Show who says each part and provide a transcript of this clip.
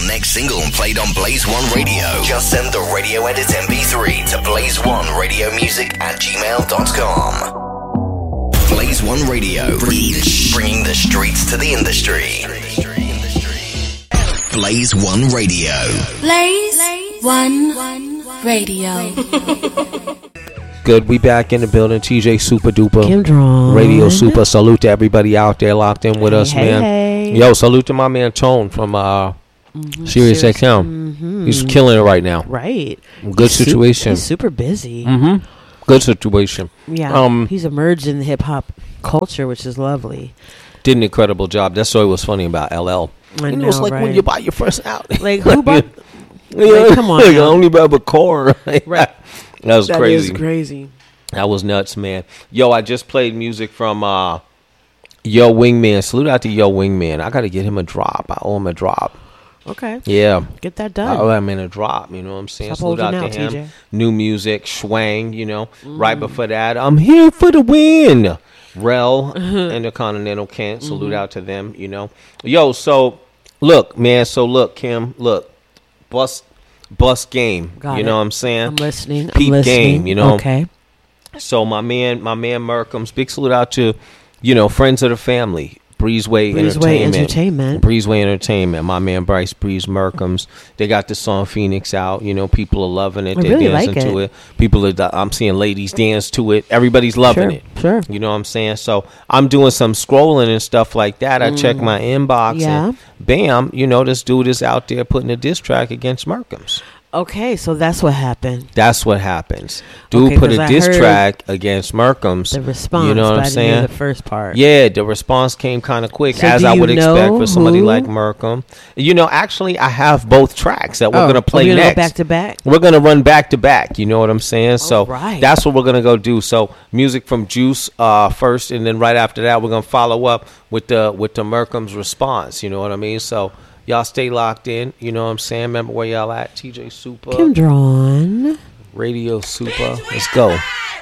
Speaker 1: next single played on Blaze One Radio. Just send the radio edit MP3 to blaze1radiomusic@gmail.com. Blaze One Radio, bringing the streets to the industry. Blaze One Radio.
Speaker 2: Blaze One Radio.
Speaker 3: Good, we back in the building. TJ Super Duper.
Speaker 4: Kim Drawn.
Speaker 3: Radio Super. Salute to everybody out there locked in with us, man.
Speaker 4: Hey.
Speaker 3: Yo, salute to my man Tone from Sirius XM. He's killing it right now.
Speaker 4: Right.
Speaker 3: Good situation.
Speaker 4: He's super busy.
Speaker 3: Good situation.
Speaker 4: Yeah. He's emerged in the hip hop culture, which is lovely.
Speaker 3: Did an incredible job. That story was funny about LL.
Speaker 4: I know,
Speaker 3: it's like
Speaker 4: right?
Speaker 3: when you buy your first album.
Speaker 4: Like, who bought?
Speaker 3: Yeah,
Speaker 4: come on
Speaker 3: like, I
Speaker 4: now.
Speaker 3: only have a car.
Speaker 4: Right.
Speaker 3: That was crazy.
Speaker 4: That is crazy.
Speaker 3: That was nuts, man. Yo, I just played music from Yo Wingman. Salute out to Yo Wingman. I got to get him a drop. I owe him a drop.
Speaker 4: Okay.
Speaker 3: Yeah.
Speaker 4: Get that
Speaker 3: I
Speaker 4: done.
Speaker 3: owe him in a drop. You know what I'm saying?
Speaker 4: Stop
Speaker 3: Salute out
Speaker 4: holding
Speaker 3: to
Speaker 4: out,
Speaker 3: him.
Speaker 4: TJ.
Speaker 3: New music, Schwang, you know. Right before that, I'm here for the win. Rel and the Continental Kent. Salute out to them, you know. Yo, so look, man. So look, Kim, look. Bust game.
Speaker 4: Got
Speaker 3: you
Speaker 4: it.
Speaker 3: know what I'm saying?
Speaker 4: I'm listening.
Speaker 3: Peep
Speaker 4: I'm listening.
Speaker 3: game, you know.
Speaker 4: Okay.
Speaker 3: So my man Merkham's, big salute out to, you know, friends of the family. Breezeway Entertainment. Breezeway Entertainment. My man Bryce Breeze Merkham's. They got the song Phoenix out. You know, people are loving it.
Speaker 4: I
Speaker 3: They're
Speaker 4: really
Speaker 3: dancing
Speaker 4: like
Speaker 3: to
Speaker 4: it.
Speaker 3: it. I'm seeing ladies dance to it. Everybody's loving it.
Speaker 4: Sure.
Speaker 3: You know what I'm saying? So I'm doing some scrolling and stuff like that. I check my inbox and bam, you know, this dude is out there putting a diss track against Merkham's.
Speaker 4: Okay, so that's what happened.
Speaker 3: That's what happens. Dude
Speaker 4: Okay,
Speaker 3: put
Speaker 4: 'cause
Speaker 3: a
Speaker 4: I
Speaker 3: diss
Speaker 4: heard
Speaker 3: track against Merkham's.
Speaker 4: The response.
Speaker 3: You know what
Speaker 4: but
Speaker 3: I'm
Speaker 4: I didn't hear
Speaker 3: saying?
Speaker 4: The first part.
Speaker 3: Yeah, the response came kind of quick,
Speaker 4: So
Speaker 3: as
Speaker 4: do
Speaker 3: I
Speaker 4: you
Speaker 3: would expect
Speaker 4: know
Speaker 3: for somebody
Speaker 4: who?
Speaker 3: like Merkham. You know, actually, I have both tracks that we're going to play
Speaker 4: we're gonna
Speaker 3: next.
Speaker 4: go back to back.
Speaker 3: We're going to run back to back. You know what I'm saying? So
Speaker 4: right.
Speaker 3: that's what we're going to go do. So music from Juice first, and then right after that, we're going to follow up with the Merkham's response. You know what I mean? So y'all stay locked in. You know what I'm saying? Remember where y'all at? TJ Super.
Speaker 4: Kim Drawn.
Speaker 3: Radio Super. Let's go.